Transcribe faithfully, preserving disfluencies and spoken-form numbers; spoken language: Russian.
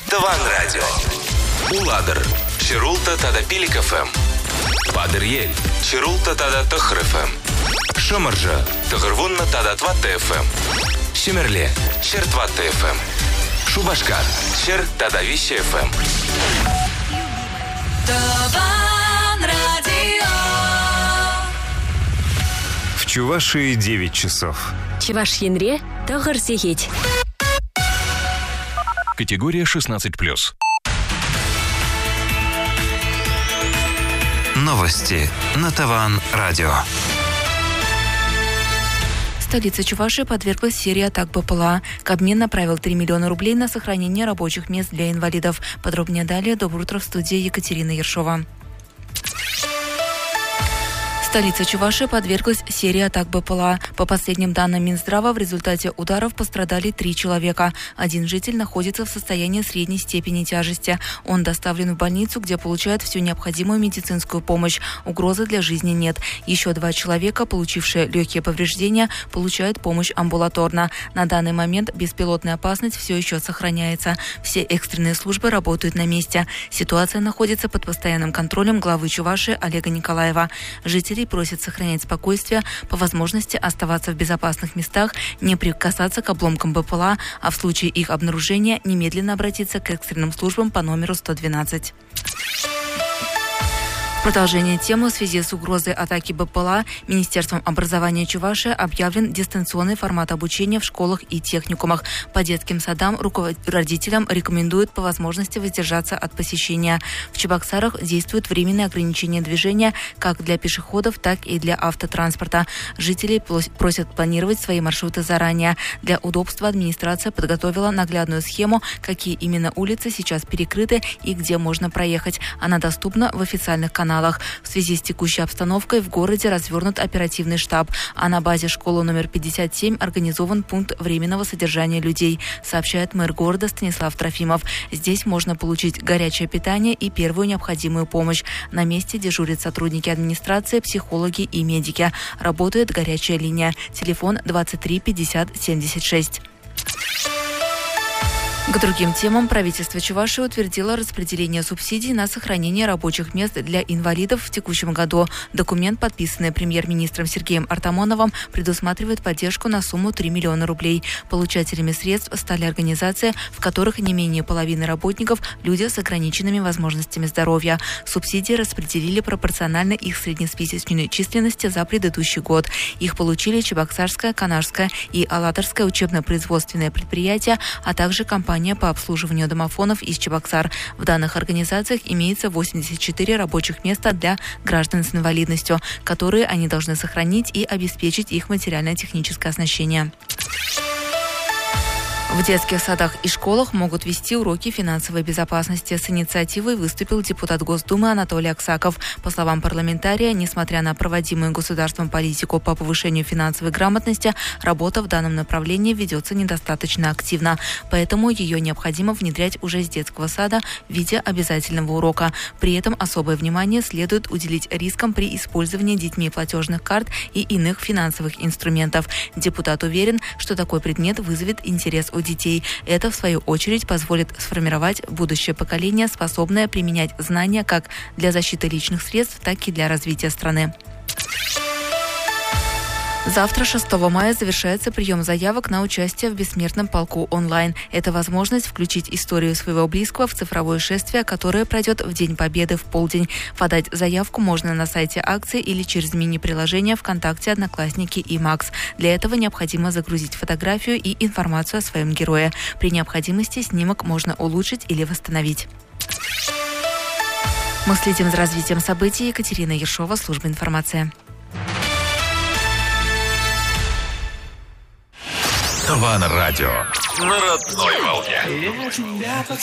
Таван радио. Уладыр. Чирулта тада Пилик эф эм. Падыр ел. Чирулта тада Тахр эф эм. Шамаржа. Тагырвунна тада Тватта эф эм. Шемерле. Шер Тватта эф эм. Шубашкар. Шер тада Вище эф эм. Таван радио. В Чувашии девять часов. Чувашьенре Тахр сехеть. Категория шестнадцать плюс. Новости на Таван радио. Столица Чувашии подверглась серии атак БПЛА. Кабмин направил три миллиона рублей на сохранение рабочих мест для инвалидов. Подробнее далее. Доброе утро, в студии Екатерина Ершова. Столица Чувашии подверглась серии атак БПЛА. По последним данным Минздрава, в результате ударов пострадали три человека. Один житель находится в состоянии средней степени тяжести. Он доставлен в больницу, где получает всю необходимую медицинскую помощь. Угрозы для жизни нет. Еще два человека, получившие легкие повреждения, получают помощь амбулаторно. На данный момент беспилотная опасность все еще сохраняется. Все экстренные службы работают на месте. Ситуация находится под постоянным контролем главы Чувашии Олега Николаева. Жители просят сохранять спокойствие, по возможности оставаться в безопасных местах, не прикасаться к обломкам БПЛА, а в случае их обнаружения немедленно обратиться к экстренным службам по номеру сто двенадцать. В продолжение темы в связи с угрозой атаки БПЛА Министерством образования Чувашии объявлен дистанционный формат обучения в школах и техникумах. По детским садам руководителям рекомендуют по возможности воздержаться от посещения. В Чебоксарах действует временное ограничение движения как для пешеходов, так и для автотранспорта. Жители просят планировать свои маршруты заранее. Для удобства администрация подготовила наглядную схему, какие именно улицы сейчас перекрыты и где можно проехать. Она доступна в официальных каналах. В связи с текущей обстановкой в городе развернут оперативный штаб, а на базе школы номер пятьдесят семь организован пункт временного содержания людей, сообщает мэр города Станислав Трофимов. Здесь можно получить горячее питание и первую необходимую помощь. На месте дежурят сотрудники администрации, психологи и медики. Работает горячая линия. Телефон двадцать три пятьдесят семьдесят шесть. К другим темам правительство Чувашии утвердило распределение субсидий на сохранение рабочих мест для инвалидов в текущем году. Документ, подписанный премьер-министром Сергеем Артамоновым, предусматривает поддержку на сумму три миллиона рублей. Получателями средств стали организации, в которых не менее половины работников – люди с ограниченными возможностями здоровья. Субсидии распределили пропорционально их среднесписочной численности за предыдущий год. Их получили Чебоксарское, Канашское и Алатырское учебно-производственное предприятия, а также компания по обслуживанию домофонов из Чебоксар. В данных организациях имеется восемьдесят четыре рабочих места для граждан с инвалидностью, которые они должны сохранить и обеспечить их материально-техническое оснащение. В детских садах и школах могут вести уроки финансовой безопасности. С инициативой выступил депутат Госдумы Анатолий Аксаков. По словам парламентария, несмотря на проводимую государством политику по повышению финансовой грамотности, работа в данном направлении ведется недостаточно активно. Поэтому ее необходимо внедрять уже с детского сада в виде обязательного урока. При этом особое внимание следует уделить рискам при использовании детьми платежных карт и иных финансовых инструментов. Депутат уверен, что такой предмет вызовет интерес у детей. Это, в свою очередь, позволит сформировать будущее поколение, способное применять знания как для защиты личных средств, так и для развития страны. Завтра, шестого мая, завершается прием заявок на участие в бессмертном полку онлайн. Это возможность включить историю своего близкого в цифровое шествие, которое пройдет в День Победы в полдень. Подать заявку можно на сайте акции или через мини-приложение ВКонтакте, Одноклассники и Макс. Для этого необходимо загрузить фотографию и информацию о своем герое. При необходимости снимок можно улучшить или восстановить. Мы следим за развитием событий. Екатерина Ершова, служба информации. Таван радио на родной волне.